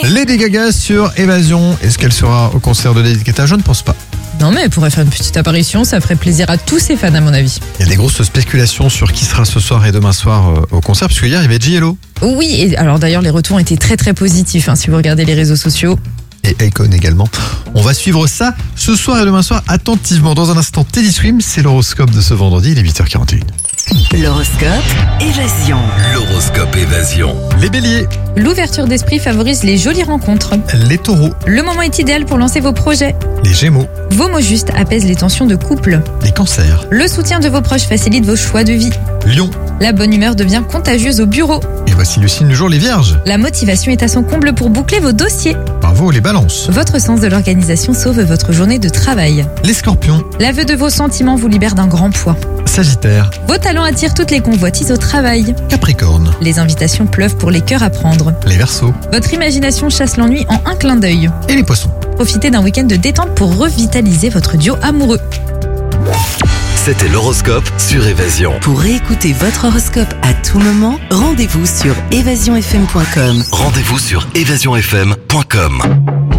Lady Gaga sur Évasion. Est-ce qu'elle sera au concert de Lady Gaga? Je ne pense pas. Non mais elle pourrait faire une petite apparition, ça ferait plaisir à tous ses fans à mon avis. Il y a des grosses spéculations sur qui sera ce soir et demain soir au concert, puisque hier il y avait J.Lo. Oui, et alors d'ailleurs les retours ont été très très positifs si vous regardez les réseaux sociaux. Et Akon également. On va suivre ça ce soir et demain soir attentivement. Dans un instant, Teddy Swim, c'est l'horoscope de ce vendredi, il est 8h41. L'horoscope Évasion. L'horoscope Évasion. Les béliers, L'ouverture d'esprit favorise les jolies rencontres. les taureaux, Le moment est idéal pour lancer vos projets. les gémeaux, Vos mots justes apaisent les tensions de couple. les cancers, Le soutien de vos proches facilite vos choix de vie. lion. La bonne humeur devient contagieuse au bureau. Et voici le signe du jour, les vierges. La motivation est à son comble pour boucler vos dossiers. Bravo, les balances. Votre sens de l'organisation sauve votre journée de travail. Les scorpions, L'aveu de vos sentiments vous libère d'un grand poids. sagittaire, Vos talents attirent toutes les convoitises au travail. capricorne, Les invitations pleuvent pour les cœurs à prendre. les verseaux Votre imagination chasse l'ennui en un clin d'œil. et les poissons. Profitez d'un week-end de détente pour revitaliser votre duo amoureux. C'était l'horoscope sur Évasion. Pour réécouter votre horoscope à tout moment, rendez-vous sur évasionfm.com. Rendez-vous sur évasionfm.com.